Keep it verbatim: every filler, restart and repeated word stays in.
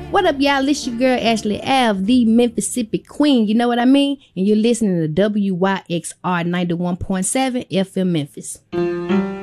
What up, y'all? It's your girl, Ashley Ave, the Mississippi Queen. You know what I mean? And you're listening to W Y X R ninety-one point seven F M Memphis.